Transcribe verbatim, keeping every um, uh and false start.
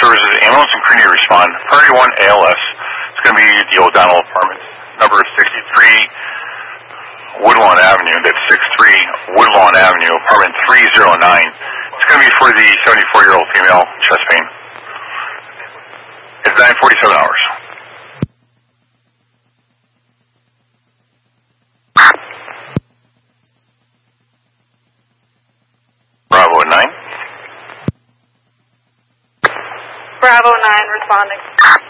Services ambulance and crew need to respond. Priority one A L S. It's going to be the O'Donnell apartment. Number sixty-three Woodlawn Avenue. That's sixty-three Woodlawn Avenue, apartment three oh nine. It's going to be for the seventy-four-year-old female chest pain. It's nine forty-seven hours. Bravo nine. Bravo nine responding.